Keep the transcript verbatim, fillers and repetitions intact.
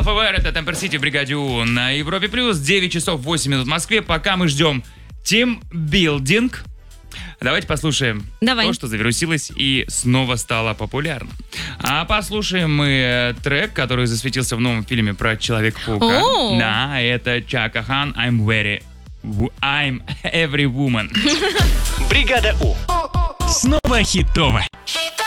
Self-Aware, это Temper City в бригаде У на Европе Плюс. девять часов восемь минут в Москве. Пока мы ждем Team Building, давайте послушаем Давай. то, что завирусилось и снова стало популярным. А послушаем мы трек, который засветился в новом фильме про Человека-паука. О! Да, это Чака Хан I'm very... I'm every woman. Бригада У. Снова хитово.